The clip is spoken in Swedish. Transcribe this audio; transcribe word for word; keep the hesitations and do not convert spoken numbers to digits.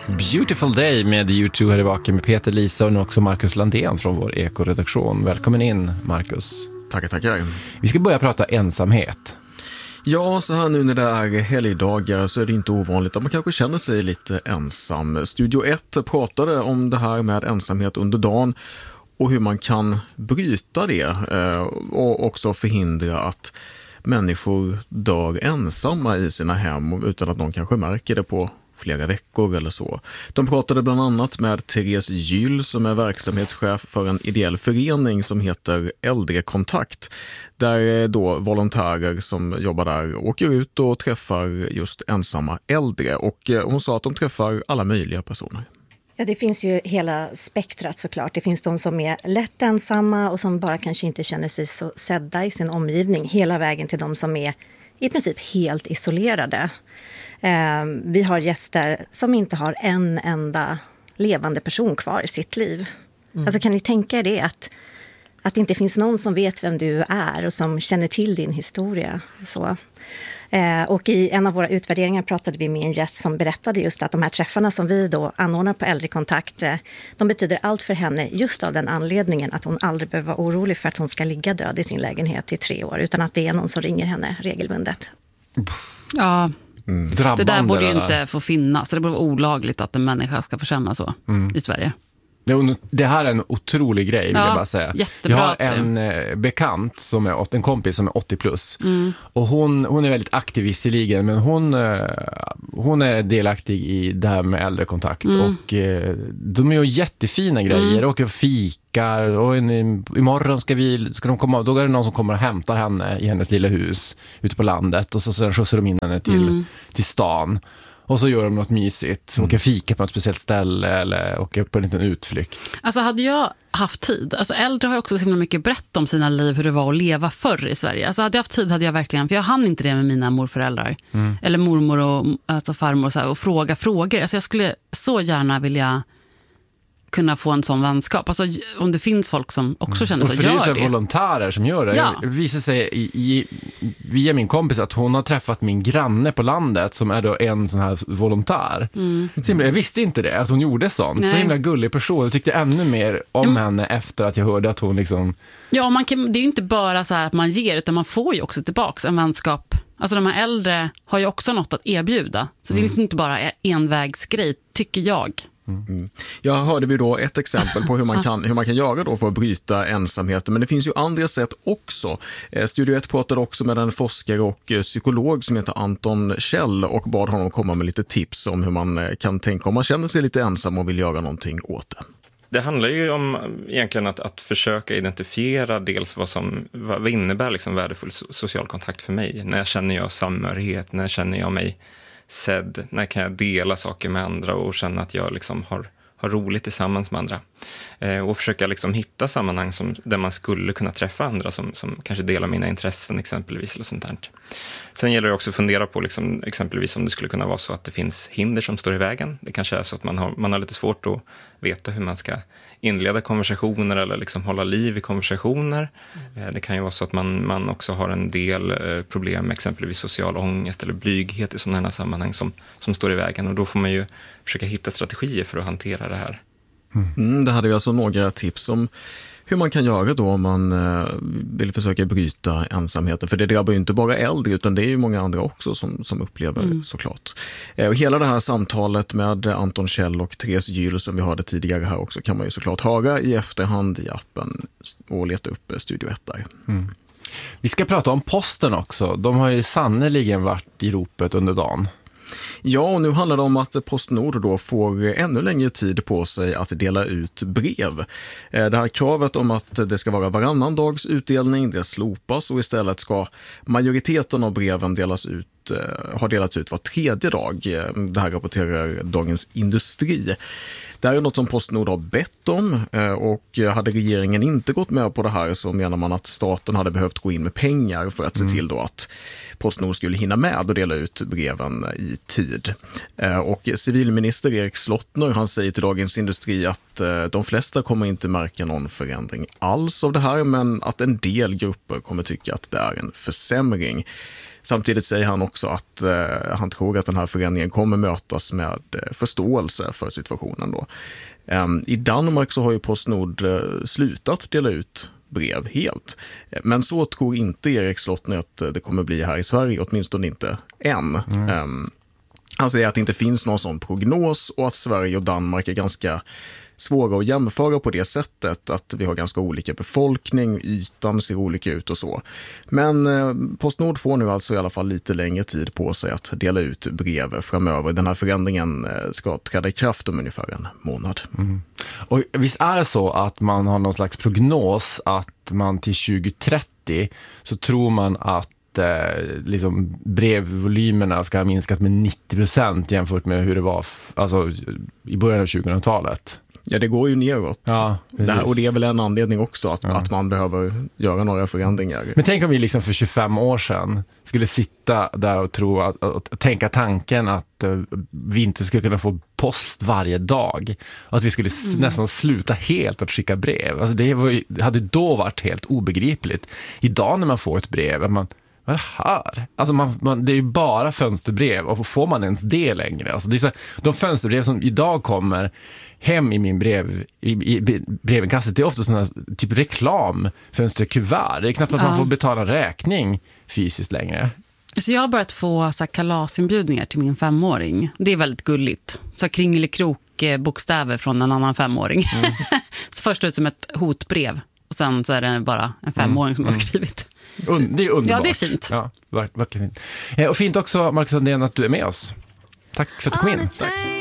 Beautiful Day med U två här i Vaken med Peter Lisa och också Marcus Landén från vår ekoredaktion. Välkommen in, Marcus. Tackar, tackar. Vi ska börja prata ensamhet. Ja, så här nu när det är helgdagar så är det inte ovanligt att man kanske känner sig lite ensam. Studio ett pratade om det här med ensamhet under dagen och hur man kan bryta det och också förhindra att människor dör ensamma i sina hem utan att någon kanske märker det på flera veckor eller så. De pratade bland annat med Therese Gyll som är verksamhetschef för en ideell förening som heter Äldrekontakt. Där då volontärer som jobbar där åker ut och träffar just ensamma äldre. Och hon sa att de träffar alla möjliga personer. Ja, det finns ju hela spektrat såklart. Det finns de som är lätt ensamma och som bara kanske inte känner sig så sedda i sin omgivning. Hela vägen till de som är i princip helt isolerade. Eh, vi har gäster som inte har en enda levande person kvar i sitt liv. Mm. Alltså kan ni tänka er det att, att det inte finns någon som vet vem du är och som känner till din historia. Så. Eh, och i en av våra utvärderingar pratade vi med en gäst som berättade just att de här träffarna som vi då anordnar på Äldrekontakt, eh, de betyder allt för henne just av den anledningen att hon aldrig behöver vara orolig för att hon ska ligga död i sin lägenhet i tre år utan att det är någon som ringer henne regelbundet. Ja, Mm. det där borde ju inte få finnas. Det borde vara olagligt att en människa ska få känna så mm. i Sverige. Det här är en otrolig grej, vill ja, jag bara säga. Jättebra. Jag har en eh, bekant, som är, en kompis som är åttio plus. Mm. Och hon, hon är väldigt aktiv visserligen, men hon, eh, hon är delaktig i det här med äldrekontakt. Mm. Och eh, de gör jättefina grejer. Mm. Åker och fikar. Och en, imorgon ska, vi, ska de komma, då är det någon som kommer och hämtar henne i hennes lilla hus ute på landet. Och så, så skjutsar de in henne till, mm. till stan. Och så gör de något mysigt. Mm. Åker fika på något speciellt ställe eller åker på en liten utflykt. Alltså hade jag haft tid. Alltså äldre har också så himla mycket berättat om sina liv, hur det var att leva förr i Sverige. Alltså hade jag haft tid hade jag verkligen, för jag hann inte det med mina morföräldrar. Mm. Eller mormor och alltså farmor och, så här, och fråga frågor. Alltså jag skulle så gärna vilja kunna få en sån vänskap. Alltså om det finns folk som också känner så, och för gör det. För det är så volontärer som gör det. Ja. Det visar sig i, i, via min kompis att hon har träffat min granne på landet som är då en sån här volontär. Mm. Så jag visste inte det, att hon gjorde sånt. Nej. Så himla gullig person. Jag tyckte ännu mer om mm. henne efter att jag hörde att hon liksom... Ja, man kan, det är ju inte bara så här att man ger, utan man får ju också tillbaks en vänskap. Alltså de här äldre har ju också något att erbjuda. Så mm. det är liksom inte bara envägsgrej, tycker jag. Mm. Jag hörde vi då ett exempel på hur man kan, hur man kan göra då för att bryta ensamheten, men det finns ju andra sätt också. Studio ett pratade också med en forskare och psykolog som heter Anton Kjell och bad honom komma med lite tips om hur man kan tänka om man känner sig lite ensam och vill göra någonting åt det. Det handlar ju om egentligen att, att försöka identifiera dels vad som vad innebär liksom värdefull social kontakt för mig. När känner jag samhörighet, när känner jag mig sedd, när kan jag dela saker med andra och känna att jag liksom har, har roligt tillsammans med andra. Eh, och försöka liksom hitta sammanhang som, där man skulle kunna träffa andra som, som kanske delar mina intressen exempelvis. Eller sånt där. Sen gäller det också att fundera på liksom, exempelvis om det skulle kunna vara så att det finns hinder som står i vägen. Det kanske är så att man har, man har lite svårt att veta hur man ska inleda konversationer eller liksom hålla liv i konversationer. Mm. Det kan ju vara så att man, man också har en del eh, problem med exempelvis social ångest eller blyghet i sådana här sammanhang som, som står i vägen. Och då får man ju försöka hitta strategier för att hantera det här. Mm. Mm, det hade vi alltså några tips om hur man kan göra då om man eh, vill försöka bryta ensamheten. För det drabbar ju inte bara äldre utan det är ju många andra också som, som upplever mm. såklart. Eh, och hela det här samtalet med Anton Kjell och Therese Gyll som vi hörde tidigare här också kan man ju såklart höra i efterhand i appen och leta upp Studio ett där. Mm. Vi ska prata om posten också. De har ju sannoliken varit i ropet under dagen. Ja, och nu handlar det om att PostNord då får ännu längre tid på sig att dela ut brev. Det här kravet om att det ska vara varannan dags utdelning, det slopas och istället ska majoriteten av breven delas ut, har delats ut var tredje dag. Det här rapporterar Dagens Industri. Det här är något som PostNord har bett om och hade regeringen inte gått med på det här så menar man att staten hade behövt gå in med pengar för att se till då att PostNord skulle hinna med och dela ut breven i tid. Och civilminister Erik Slottner han säger till Dagens Industri att de flesta kommer inte märka någon förändring alls av det här men att en del grupper kommer tycka att det är en försämring. Samtidigt säger han också att eh, han tror att den här förändringen kommer mötas med eh, förståelse för situationen då. Eh, I Danmark så har ju PostNord eh, slutat dela ut brev helt. Men så tror inte Erik Slottner att det kommer bli här i Sverige, åtminstone inte än. Mm. Um, han säger att det inte finns någon sån prognos och att Sverige och Danmark är ganska svåra att jämföra på det sättet, att vi har ganska olika befolkning, ytan ser olika ut och så. Men eh, PostNord får nu alltså i alla fall lite längre tid på sig att dela ut brev framöver. Den här förändringen eh, ska träda i kraft om ungefär en månad. Mm. Och visst är det så att man har någon slags prognos att man till tjugo trettio så tror man att eh, liksom brevvolymerna ska ha minskat med nittio procent jämfört med hur det var f- alltså, i början av tjugohundratalet. Ja, det går ju neråt. Ja, det här, och det är väl en anledning också att, ja. att man behöver göra några förändringar. Men tänk om vi liksom för tjugofem år sedan skulle sitta där och tro att, att tänka tanken att uh, vi inte skulle kunna få post varje dag. Att vi skulle mm. nästan sluta helt att skicka brev. Alltså det, var, det hade då varit helt obegripligt. Idag när man får ett brev, att man vad är det här? Alltså man, man, det är ju bara fönsterbrev och får man ens det längre? Alltså det är så, de fönsterbrev som idag kommer hem i min brev i, i brevinkastet, det är ofta sådana typ reklam fönsterkuvert. Det är knappt att ja. man får betala räkning fysiskt längre. Så jag har börjat få så här kalasinbjudningar till min femåring. Det är väldigt gulligt. Så kringelikrok bokstäver från en annan femåring. Mm. Så först ut som ett hotbrev och sen så är det bara en femåring mm. som har skrivit. Un- det är underbart. Ja, det är fint. Ja, verkligen fint. Och fint också, Marcus Sandén, att du är med oss. Tack för att du kom in. Tack.